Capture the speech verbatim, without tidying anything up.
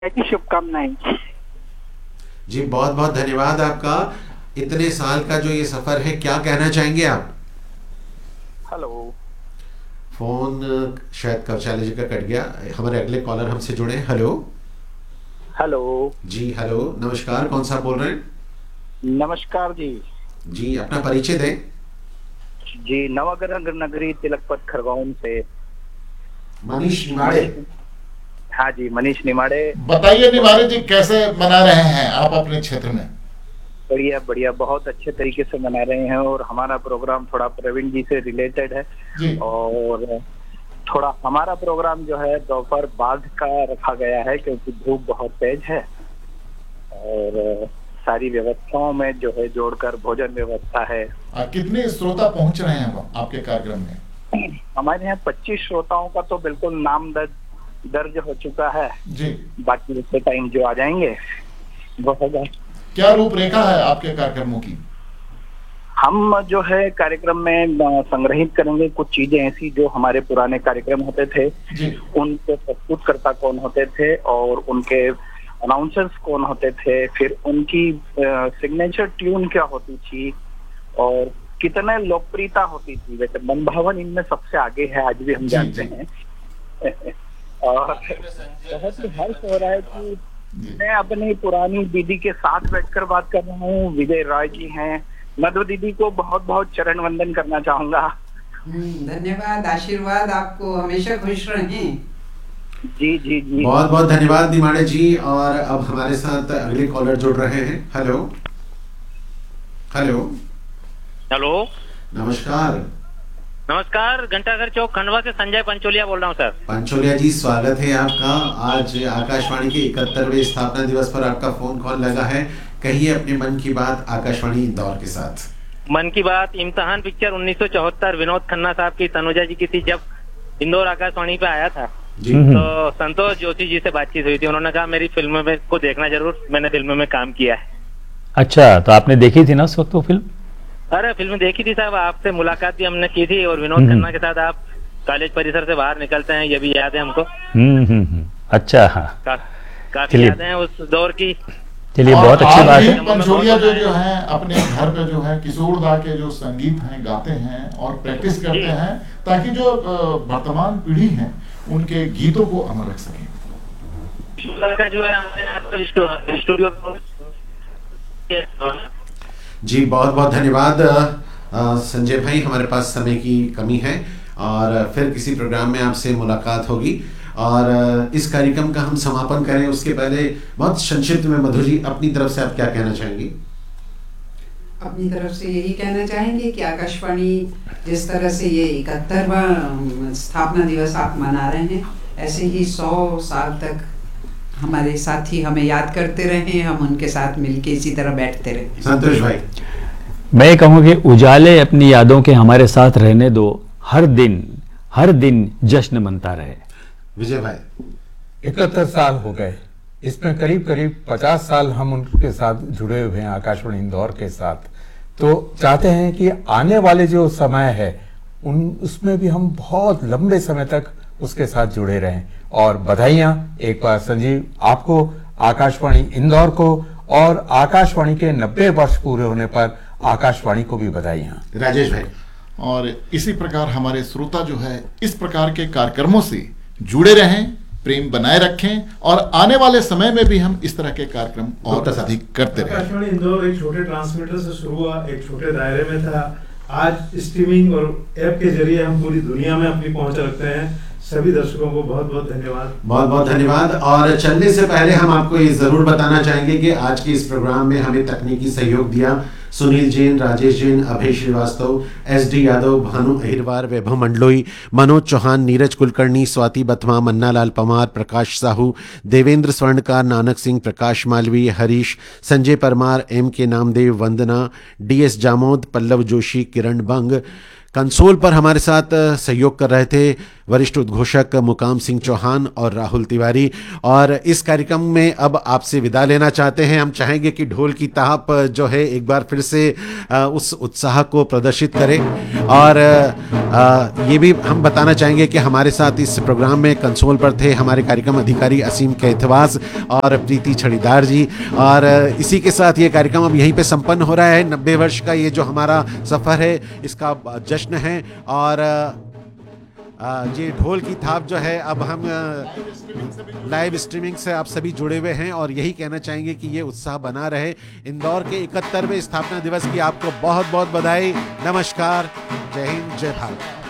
की शुभकामनाएं। जी बहुत बहुत धन्यवाद आपका। इतने साल का जो ये सफर है, क्या कहना चाहेंगे आप? हेलो। फोन शायद कौशाली जी का कट गया। हमारे अगले कॉलर हमसे जुड़े। हेलो। हेलो। जी हेलो, नमस्कार, कौन सा बोल रहे हैं? नमस्कार जी। जी अपना परिचय दें। जी नवग्रह नगरी तिलकपत खरगोन से मनीष निमाड़े। हाँ जी, मनीष निमाड़े। बताइए निमाड़े जी, कैसे मना रहे हैं आप अपने क्षेत्र में? बढ़िया बढ़िया, बहुत अच्छे तरीके से मना रहे हैं। और हमारा प्रोग्राम थोड़ा प्रवीण जी से रिलेटेड है जी। और थोड़ा हमारा प्रोग्राम जो है दोपहर बाद का रखा गया है, क्योंकि धूप बहुत तेज है और सारी व्यवस्थाओं में जो है जोड़कर भोजन व्यवस्था है। आ, कितने श्रोता पहुंच रहे हैं आपके कार्यक्रम में? हमारे यहाँ पच्चीस श्रोताओं का तो बिल्कुल नाम दर्ज दर्ज हो चुका है जी। बाकी उसके टाइम जो आ जाएंगे वो होगा। क्या रूपरेखा है आपके कार्यक्रमों की? हम जो है कार्यक्रम में संग्रहित करेंगे कुछ चीजें ऐसी जो हमारे पुराने कार्यक्रम होते थे जी। उनके प्रस्तुतकर्ता कौन होते थे और उनके अनाउंसर्स कौन होते थे, फिर उनकी सिग्नेचर ट्यून क्या होती थी और कितने लोकप्रियता होती थी। वैसे मन भावन इनमें सबसे आगे है, आज भी हम जानते हैं। और बहुत ही हर्ष हो रहा है कि मैं अपनी पुरानी दीदी के साथ बैठकर बात कर रहा हूँ। विजय राय जी हैं। मधु दीदी को बहुत बहुत चरण वंदन करना चाहूंगा। धन्यवाद, आशीर्वाद आपको, हमेशा खुश रहें। जी जी जी बहुत बहुत धन्यवाद निमाड़े जी। और अब हमारे साथ अगले कॉलर जुड़ रहे हैं। हेलो। हेलो। हेलो, नमस्कार। नमस्कार। घंटाघर चौक खंडवा से संजय पंचोलिया बोल रहा हूँ सर। पंचोलिया जी, स्वागत है आपका। आज आकाशवाणी के इकहत्तरवें स्थापना दिवस पर आपका फोन कॉल लगा है। कहिए अपने मन की बात आकाशवाणी इंदौर के साथ। मन की बात इम्तिहान पिक्चर उन्नीस सौ चौहत्तर विनोद खन्ना साहब की तनुजा जी की थी, जब इंदौर आकाशवाणी पे आया था जी। तो संतोष जोशी जी से बातचीत हुई थी। उन्होंने कहा मेरी फिल्म में को देखना जरूर, मैंने फिल्म में काम किया है। अच्छा, तो आपने देखी थी ना उस वक्त वो फिल्म? अरे फिल्म देखी थी साहब, आपसे मुलाकात भी हमने की थी और विनोद खन्ना के साथ आप कॉलेज परिसर से बाहर निकलते हैं, ये भी याद है हमको। हम्म हम्म अच्छा। हाँ, का, काफी याद है उस दौर की। चलिए, बहुत अच्छी बात है। पंचोलिया जो जो है अपने घर पे जो है किशोर दा के जो संगीत हैं गाते हैं और प्रैक्टिस करते हैं, ताकि जो वर्तमान पीढ़ी है उनके गीतों को अमर रख सके। जो है स्टूडियो। जी बहुत बहुत धन्यवाद संजय भाई। हमारे पास समय की कमी है और फिर किसी प्रोग्राम में आपसे मुलाकात होगी। और इस कार्यक्रम का हम समापन करें उसके पहले बहुत संक्षिप्त में मधु जी अपनी तरफ से आप क्या कहना चाहेंगी? अपनी तरफ से यही कहना चाहेंगे कि आकाशवाणी जिस तरह से ये इकहत्तरवां स्थापना दिवस आप मना रहे हैं, ऐसे ही सौ साल तक हमारे साथी हमें याद करते रहे, हम उनके साथ मिलके इसी तरह बैठते रहे। संतोष भाई। मैं कहूँ कि उजाले अपनी यादों के हमारे साथ रहने दो, हर दिन हर दिन जश्न मनता रहे। विजय भाई। इकहत्तर साल हो गए, इसमें करीब करीब पचास साल हम उनके साथ जुड़े हुए हैं आकाशवाणी इंदौर के साथ। तो चाहते हैं कि आने वाले जो समय है उन उसमें भी हम बहुत लंबे समय तक उसके साथ जुड़े रहें। और बधाइयां एक बार संजीव आपको, आकाशवाणी इंदौर को और आकाशवाणी के नब्बे वर्ष पूरे होने पर आकाशवाणी को भी बधाइयां। राजेश भाई। और इसी प्रकार हमारे श्रोता जो है इस प्रकार के कार्यक्रमों से जुड़े रहें, प्रेम बनाए रखें और आने वाले समय में भी हम इस तरह के कार्यक्रम और अधिक करते रहें। आकाशवाणी इंदौर एक छोटे ट्रांसमीटर से शुरू हुआ, एक छोटे दायरे में था। आज स्ट्रीमिंग और ऐप के जरिए हम पूरी दुनिया में अपनी पहुंच रखते हैं। सभी दर्शकों को बहुत बहुत धन्यवाद। बहुत बहुत धन्यवाद। और चलने से पहले हम आपको ये जरूर बताना चाहेंगे कि आज के इस प्रोग्राम में हमें तकनीकी सहयोग दिया सुनील जैन, राजेश जैन, अभय श्रीवास्तव, एस डी यादव, भानु अहिरवार, वैभव मंडलोई, मनोज चौहान, नीरज कुलकर्णी, स्वाति बथमा, मन्नालाल पवार, प्रकाश साहू, देवेंद्र स्वर्णकार, नानक सिंह, प्रकाश मालवीय, हरीश, संजय परमार, एम के नामदेव, वंदना, डी एस जामोद, पल्लव जोशी, किरण बंग। कंसोल पर हमारे साथ सहयोग कर रहे थे वरिष्ठ उद्घोषक मुकाम सिंह चौहान और राहुल तिवारी। और इस कार्यक्रम में अब आपसे विदा लेना चाहते हैं। हम चाहेंगे कि ढोल की ताप जो है एक बार फिर से उस उत्साह को प्रदर्शित करे। और ये भी हम बताना चाहेंगे कि हमारे साथ इस प्रोग्राम में कंसोल पर थे हमारे कार्यक्रम अधिकारी असीम कैथवास और प्रीति छड़ीदार जी। और इसी के साथ ये कार्यक्रम अब यहीं पे संपन्न हो रहा है। नब्बे वर्ष का ये जो हमारा सफ़र है इसका जश्न है। और ये ढोल की थाप जो है अब हम लाइव स्ट्रीमिंग से आप सभी जुड़े हुए हैं और यही कहना चाहेंगे कि ये उत्साह बना रहे। इंदौर के इकहत्तरवें स्थापना दिवस की आपको बहुत बहुत बधाई। नमस्कार, जय हिंद, जय भारत।